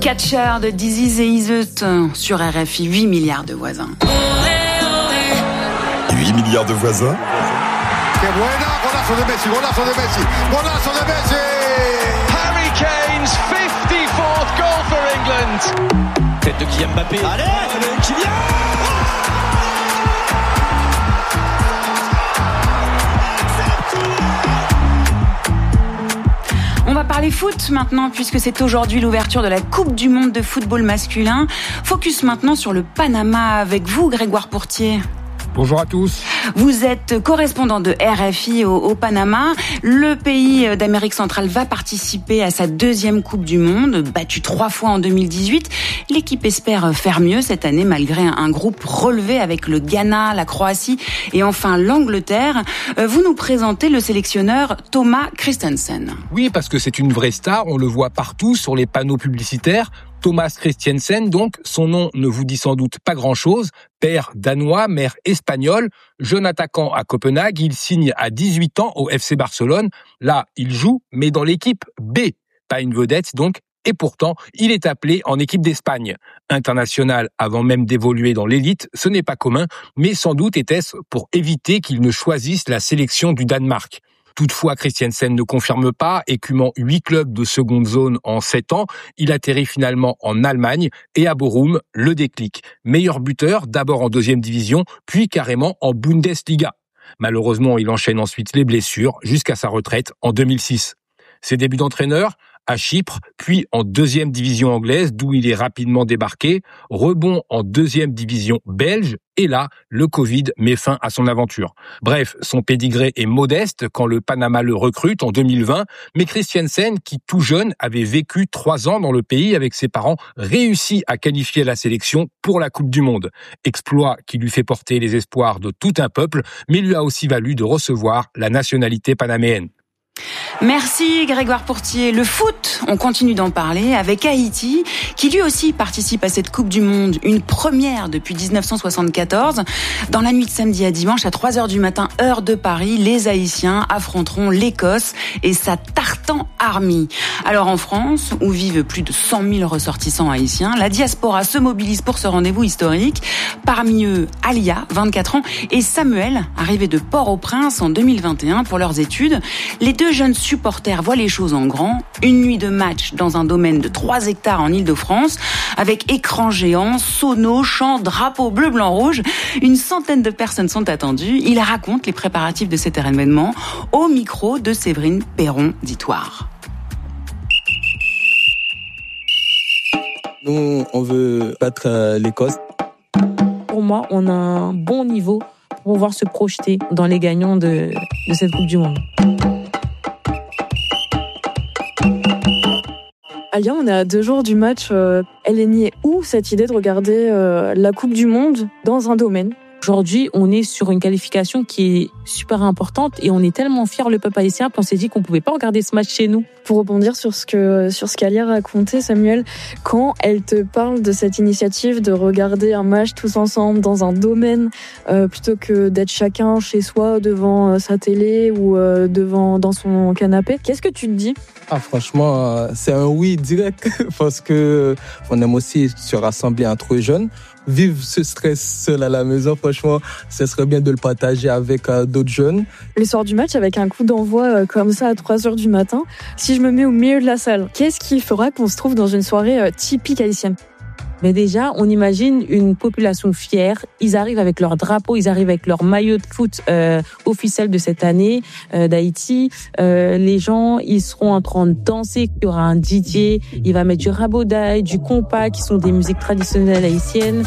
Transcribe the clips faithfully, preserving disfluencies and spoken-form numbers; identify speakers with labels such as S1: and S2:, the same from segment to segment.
S1: Catcher de Dizzy et Iseut sur R F I, huit milliards de voisins.
S2: huit milliards de voisins.
S3: Que buena, golazo de Messi, golazo de Messi, golazo de Messi.
S4: Harry Kane's fifty-fourth goal for England.
S5: Tête de Kylian Mbappé.
S4: Allez, Allez Kylian.
S1: On va parler foot maintenant puisque c'est aujourd'hui l'ouverture de la Coupe du Monde de football masculin. Focus maintenant sur le Panama avec vous, Grégoire Pourtier.
S6: Bonjour à tous.
S1: Vous êtes correspondant de R F I au, au Panama. Le pays d'Amérique centrale va participer à sa deuxième Coupe du Monde, battue trois fois en deux mille dix-huit. L'équipe espère faire mieux cette année malgré un groupe relevé avec le Ghana, la Croatie et enfin l'Angleterre. Vous nous présentez le sélectionneur Thomas Christensen.
S6: Oui, parce que c'est une vraie star, on le voit partout sur les panneaux publicitaires. Thomas Christiansen, donc, son nom ne vous dit sans doute pas grand-chose. Père danois, mère espagnole, jeune attaquant à Copenhague, il signe à dix-huit ans au F C Barcelone. Là, il joue, mais dans l'équipe B. Pas une vedette, donc, et pourtant, il est appelé en équipe d'Espagne. International avant même d'évoluer dans l'élite, ce n'est pas commun, mais sans doute était-ce pour éviter qu'il ne choisisse la sélection du Danemark. Toutefois, Christiansen ne confirme pas, écumant huit clubs de seconde zone en sept ans. Il atterrit finalement en Allemagne et à Bochum, le déclic. Meilleur buteur, d'abord en deuxième division, puis carrément en Bundesliga. Malheureusement, il enchaîne ensuite les blessures jusqu'à sa retraite en deux mille six. Ses débuts d'entraîneur à Chypre, puis en deuxième division anglaise, d'où il est rapidement débarqué, rebond en deuxième division belge, et là, le Covid met fin à son aventure. Bref, son pédigré est modeste quand le Panama le recrute en deux mille vingt, mais Christiansen, qui tout jeune avait vécu trois ans dans le pays avec ses parents, réussit à qualifier la sélection pour la Coupe du Monde. Exploit qui lui fait porter les espoirs de tout un peuple, mais lui a aussi valu de recevoir la nationalité panaméenne.
S1: Merci Grégoire Pourtier. Le foot, on continue d'en parler avec Haïti, qui lui aussi participe à cette Coupe du Monde, une première depuis dix-neuf cent soixante-quatorze. Dans la nuit de samedi à dimanche, à trois heures du matin, heure de Paris, les Haïtiens affronteront l'Écosse et sa Tartan Army. Alors en France, où vivent plus de cent mille ressortissants haïtiens, la diaspora se mobilise pour ce rendez-vous historique. Parmi eux, Alia, vingt-quatre ans, et Samuel, arrivé de Port-au-Prince en deux mille vingt et un pour leurs études. Les deux jeunes supporters voient les choses en grand. Une nuit de match dans un domaine de trois hectares en Île-de-France, avec écran géant, sonos, chants, drapeaux bleu, blanc, rouge. Une centaine de personnes sont attendues. Ils racontent les préparatifs de cet événement au micro de Séverine Perron-Ditoire.
S7: Nous, on veut battre l'Écosse.
S8: Pour moi, on a un bon niveau pour pouvoir se projeter dans les gagnants de, de cette Coupe du Monde.
S9: Alia, on est à deux jours du match. Euh, elle est née où, cette idée de regarder euh, la Coupe du Monde dans un domaine ?
S8: Aujourd'hui, on est sur une qualification qui est super importante et on est tellement fiers, le peuple haïtien, qu'on s'est dit qu'on pouvait pas regarder ce match chez nous.
S9: Pour rebondir sur ce que sur ce qu'Alia racontait, Samuel, quand elle te parle de cette initiative de regarder un match tous ensemble dans un domaine euh, plutôt que d'être chacun chez soi devant euh, sa télé ou euh, devant dans son canapé, qu'est-ce que tu te dis ?
S7: Ah, franchement, euh, c'est un oui direct parce que on aime aussi se rassembler entre jeunes. Vivre ce stress seul à la maison, franchement, ce serait bien de le partager avec euh, d'autres jeunes.
S9: Le soir du match, avec un coup d'envoi euh, comme ça à trois heures du matin, si je me mets au milieu de la salle, qu'est-ce qui fera qu'on se trouve dans une soirée euh, typique haïtienne ?
S8: Mais déjà, on imagine une population fière. Ils arrivent avec leur drapeau, ils arrivent avec leur maillot de foot euh, officiel de cette année euh, d'Haïti. Euh, les gens, ils seront en train de danser. Il y aura un D J, il va mettre du rabodaï, du compas, qui sont des musiques traditionnelles haïtiennes.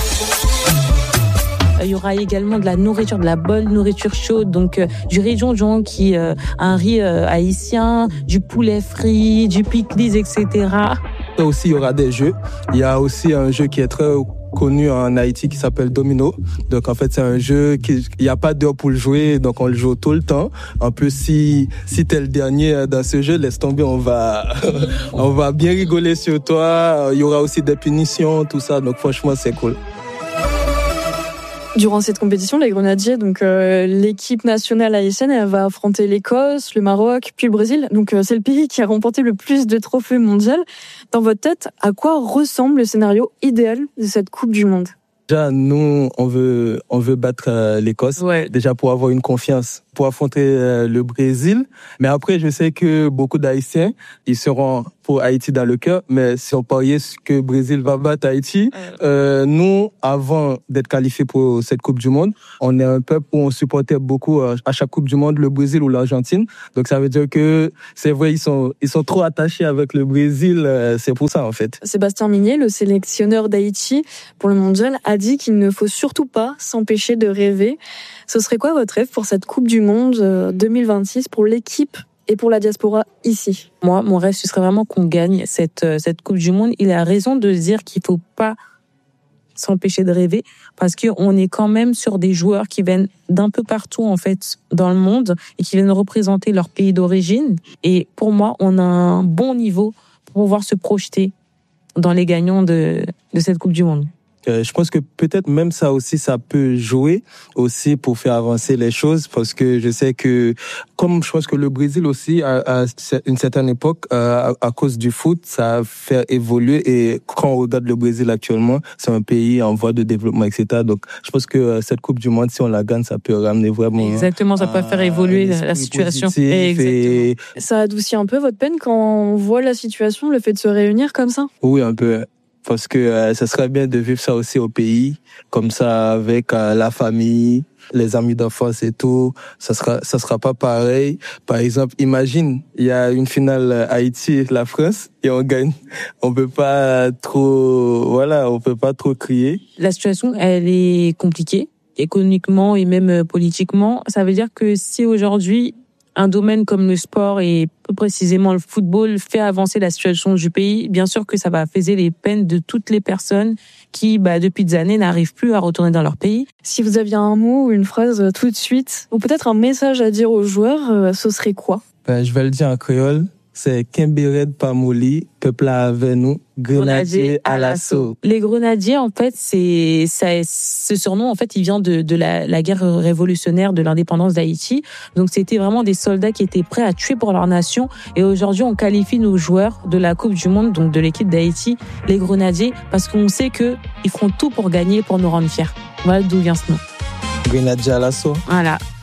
S8: Il y aura également de la nourriture, de la bonne nourriture chaude, donc euh, du riz jonjon qui euh, un riz euh, haïtien, du poulet frit, du pickles, et cetera.
S7: Et aussi, il y aura des jeux. Il y a aussi un jeu qui est très connu en Haïti qui s'appelle Domino. Donc en fait, c'est un jeu qui il y a pas d'heure pour le jouer, donc on le joue tout le temps. En plus, si si t'es le dernier dans ce jeu, laisse tomber, on va on va bien rigoler sur toi. Il y aura aussi des punitions, tout ça. Donc franchement, c'est cool.
S9: Durant cette compétition, les Grenadiers, donc euh, l'équipe nationale haïtienne, elle va affronter l'Écosse, le Maroc, puis le Brésil. Donc euh, c'est le pays qui a remporté le plus de trophées mondiaux. Dans votre tête, à quoi ressemble le scénario idéal de cette Coupe du Monde ?
S7: Déjà, nous, on veut, on veut battre euh, l'Écosse.
S8: Ouais.
S7: Déjà pour avoir une confiance, pour affronter euh, le Brésil. Mais après, je sais que beaucoup d'Haïtiens, ils seront pour Haïti dans le cœur. Mais si on pariait que le Brésil va battre Haïti, euh, nous, avant d'être qualifiés pour cette Coupe du Monde, on est un peuple où on supportait beaucoup euh, à chaque Coupe du Monde le Brésil ou l'Argentine. Donc ça veut dire que c'est vrai, ils sont, ils sont trop attachés avec le Brésil. Euh, c'est pour ça en fait.
S9: Sébastien Migné, le sélectionneur d'Haïti pour le mondial, a dit qu'il ne faut surtout pas s'empêcher de rêver. Ce serait quoi votre rêve pour cette Coupe du Monde deux mille vingt-six pour l'équipe et pour la diaspora ici ?
S8: Moi, mon rêve, ce serait vraiment qu'on gagne cette, cette Coupe du Monde. Il a raison de dire qu'il faut pas s'empêcher de rêver parce qu'on est quand même sur des joueurs qui viennent d'un peu partout, en fait, dans le monde et qui viennent représenter leur pays d'origine. Et pour moi, on a un bon niveau pour pouvoir se projeter dans les gagnants de, de cette Coupe du Monde.
S7: Euh, je pense que peut-être même ça aussi, ça peut jouer aussi pour faire avancer les choses parce que je sais que, comme je pense que le Brésil aussi, à, à une certaine époque, euh, à, à cause du foot, ça a fait évoluer et quand on regarde le Brésil actuellement, c'est un pays en voie de développement, et cetera. Donc, je pense que euh, cette Coupe du Monde, si on la gagne, ça peut ramener vraiment...
S8: Exactement, ça peut faire évoluer la situation.
S7: Et...
S9: Ça adoucit un peu votre peine quand on voit la situation, le fait de se réunir comme ça ?
S7: Oui, un peu. Parce que euh, ça serait bien de vivre ça aussi au pays, comme ça avec euh, la famille, les amis d'enfance et tout. Ça sera, ça sera pas pareil. Par exemple, imagine, il y a une finale Haïti la France et on gagne. On peut pas trop, voilà, on peut pas trop crier.
S8: La situation, elle est compliquée, économiquement et même politiquement. Ça veut dire que si aujourd'hui un domaine comme le sport et plus précisément le football fait avancer la situation du pays, bien sûr que ça va apaiser les peines de toutes les personnes qui, bah, depuis des années, n'arrivent plus à retourner dans leur pays.
S9: Si vous aviez un mot ou une phrase tout de suite, ou peut-être un message à dire aux joueurs, ce serait quoi ?
S7: Ben, je vais le dire en créole. C'est Kimbered Pamoli, peuple avec nous, Grenadiers à l'assaut.
S8: Les Grenadiers, en fait, c'est, ça, ce surnom, en fait, il vient de, de la, la guerre révolutionnaire de l'indépendance d'Haïti. Donc, c'était vraiment des soldats qui étaient prêts à tuer pour leur nation. Et aujourd'hui, on qualifie nos joueurs de la Coupe du Monde, donc de l'équipe d'Haïti, les Grenadiers, parce qu'on sait que ils feront tout pour gagner, pour nous rendre fiers. Voilà d'où vient ce nom.
S7: Grenadiers à l'assaut.
S8: Voilà.